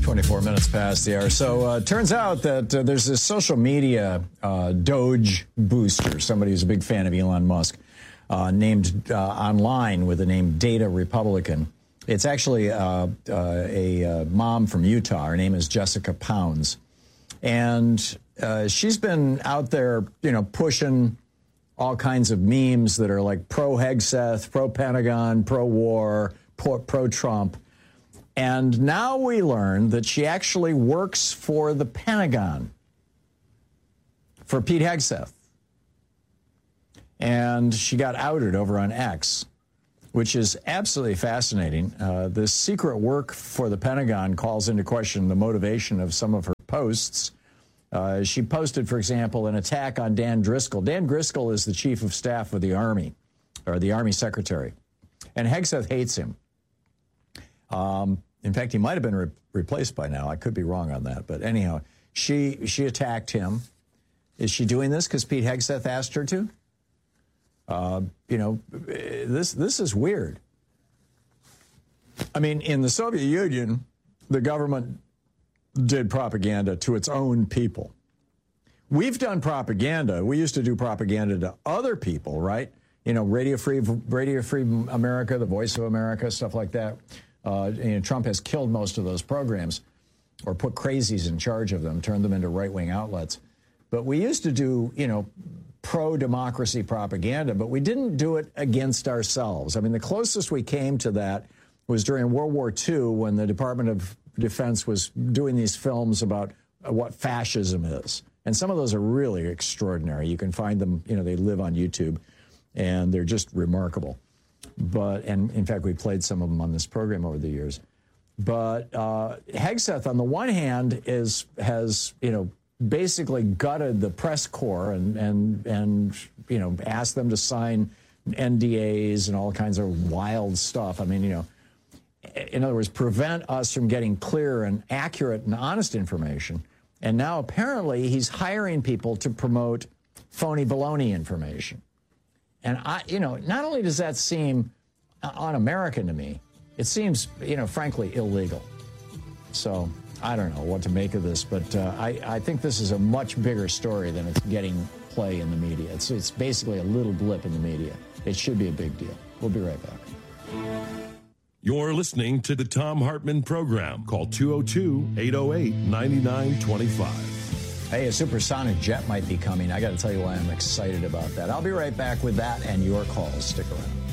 24 minutes past the hour. So turns out that there's this social media Doge booster, somebody who's a big fan of Elon Musk, named online with the name Data Republican. It's actually a mom from Utah. Her name is Jessica Pounds. And she's been out there, pushing all kinds of memes that are like pro-Hegseth, pro-Pentagon, pro-war, pro-Trump. And now we learn that she actually works for the Pentagon, for Pete Hegseth. And she got outed over on X, which is absolutely fascinating. This secret work for the Pentagon calls into question the motivation of some of her posts. She posted, for example, an attack on Dan Driscoll. Dan Driscoll is the chief of staff of the Army, or the Army secretary. And Hegseth hates him. In fact, he might have been replaced by now. I could be wrong on that. But anyhow, she attacked him. Is she doing this because Pete Hegseth asked her to? This is weird. I mean, in the Soviet Union, the government did propaganda to its own people. We've done propaganda. We used to do propaganda to other people, right? Radio Free America, the Voice of America, stuff like that. Trump has killed most of those programs or put crazies in charge of them, turned them into right-wing outlets. But we used to do, pro-democracy propaganda, but we didn't do it against ourselves. I mean, the closest we came to that was during World War II when the Department of Defense was doing these films about what fascism is. And some of those are really extraordinary. You can find them, they live on YouTube, and they're just remarkable. And in fact, we played some of them on this program over the years. But Hegseth, on the one hand, has basically gutted the press corps and asked them to sign NDAs and all kinds of wild stuff. I mean, in other words, prevent us from getting clear and accurate and honest information. And now apparently he's hiring people to promote phony baloney information. And not only does that seem un-American to me, it seems, frankly, illegal. So I don't know what to make of this, but I think this is a much bigger story than it's getting play in the media. It's basically a little blip in the media. It should be a big deal. We'll be right back. You're listening to the Thom Hartmann Program. Call 202-808-9925. Hey, a supersonic jet might be coming. I got to tell you why I'm excited about that. I'll be right back with that and your calls. Stick around.